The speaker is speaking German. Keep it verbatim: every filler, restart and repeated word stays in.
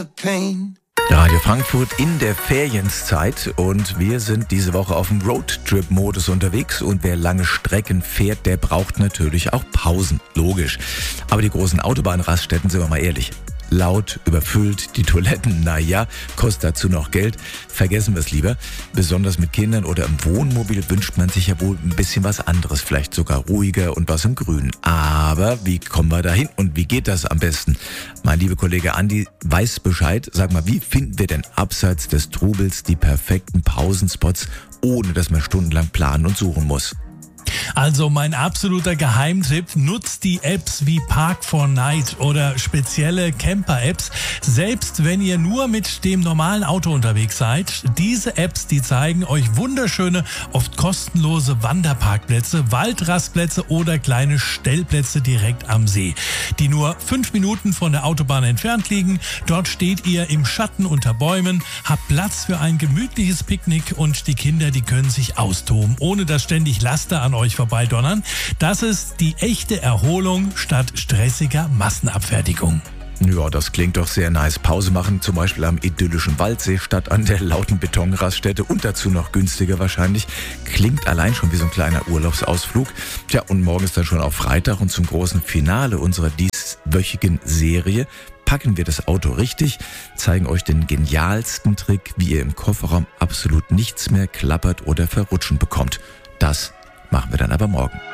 Radio Frankfurt in der Ferienzeit und wir sind diese Woche auf dem Roadtrip-Modus unterwegs und wer lange Strecken fährt, der braucht natürlich auch Pausen, logisch. Aber die großen Autobahnraststätten, sind wir mal ehrlich, laut, überfüllt, die Toiletten, naja, kostet dazu noch Geld. Vergessen wir es lieber. Besonders mit Kindern oder im Wohnmobil wünscht man sich ja wohl ein bisschen was anderes, vielleicht sogar ruhiger und was im Grünen. Aber wie kommen wir dahin und wie geht das am besten? Mein lieber Kollege Andi weiß Bescheid. Sag mal, wie finden wir denn abseits des Trubels die perfekten Pausenspots, ohne dass man stundenlang planen und suchen muss? Also mein absoluter Geheimtipp, nutzt die Apps wie Park four Night oder spezielle Camper-Apps. Selbst wenn ihr nur mit dem normalen Auto unterwegs seid, diese Apps, die zeigen euch wunderschöne, oft kostenlose Wanderparkplätze, Waldrastplätze oder kleine Stellplätze direkt am See, die nur fünf Minuten von der Autobahn entfernt liegen. Dort steht ihr im Schatten unter Bäumen, habt Platz für ein gemütliches Picknick und die Kinder, die können sich austoben, ohne dass ständig Laster an euch vorbeidonnern. Das ist die echte Erholung statt stressiger Massenabfertigung. Ja, das klingt doch sehr nice. Pause machen, zum Beispiel am idyllischen Waldsee statt an der lauten Betonraststätte und dazu noch günstiger wahrscheinlich. Klingt allein schon wie so ein kleiner Urlaubsausflug. Tja, und morgen ist dann schon auf Freitag und zum großen Finale unserer dieswöchigen Serie packen wir das Auto richtig, zeigen euch den genialsten Trick, wie ihr im Kofferraum absolut nichts mehr klappert oder verrutschen bekommt. Das machen wir dann aber morgen.